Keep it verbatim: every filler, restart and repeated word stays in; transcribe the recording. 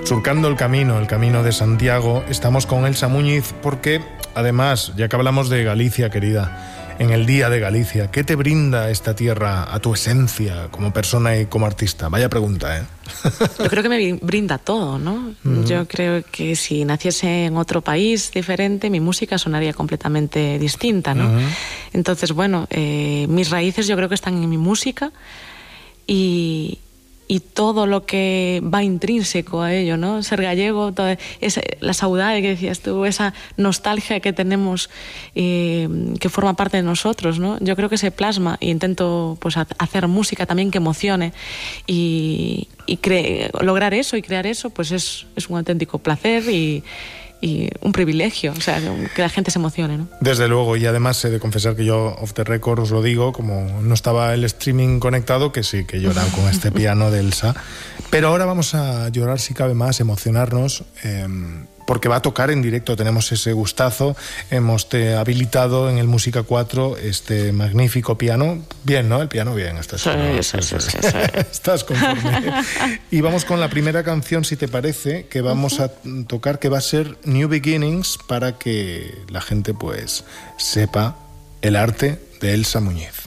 Surcando el camino, el camino de Santiago, estamos con Elsa Muñiz porque, además, ya que hablamos de Galicia, querida, en el Día de Galicia, ¿qué te brinda esta tierra a tu esencia como persona y como artista? Vaya pregunta, ¿eh? Yo creo que me brinda todo, ¿no? Uh-huh. Yo creo que si naciese en otro país diferente, mi música sonaría completamente distinta, ¿no? Uh-huh. Entonces, bueno, eh, mis raíces yo creo que están en mi música y... y todo lo que va intrínseco a ello, ¿no? Ser gallego, toda esa, la saudade que decías tú, esa nostalgia que tenemos eh, que forma parte de nosotros, ¿no? Yo creo que se plasma e intento pues hacer música también que emocione y, y cre- lograr eso y crear eso pues es, es un auténtico placer y y un privilegio, o sea, que la gente se emocione, ¿no? Desde luego, y además he de confesar que yo, off the record, os lo digo, como no estaba el streaming conectado, que sí, que lloran con este piano de Elsa. Pero ahora vamos a llorar, si cabe más, emocionarnos, eh, porque va a tocar en directo, tenemos ese gustazo, hemos te habilitado en el Música cuatro este magnífico piano, bien, ¿no? El piano bien, estás, sí, ¿no? sí, sí, sí, sí. Estás conforme. Y vamos con la primera canción, si te parece, que vamos uh-huh. a tocar, que va a ser New Beginnings, para que la gente pues sepa el arte de Elsa Muñiz.